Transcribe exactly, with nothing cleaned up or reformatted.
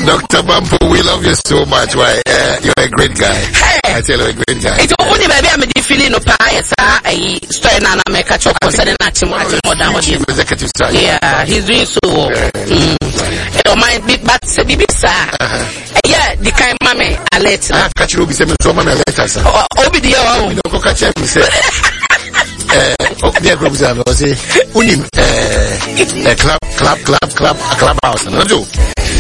Doctor Bampo, we love you so much. Why? Uh, you're a great guy. Hey. I tell you, a great guy. It's only baby I'm the feeling of yes, I story na na make a chop concerning that more than chief executive sir. Yeah, he's doing so. Mm. It might be but say bibi sir. Yeah, the kind mama alert. Ah, catch you be say me so mama alert sir. Obi the oh. You don't go catch me say. Eh, oh, dear group say unim eh clap clap clap clap club house. No do.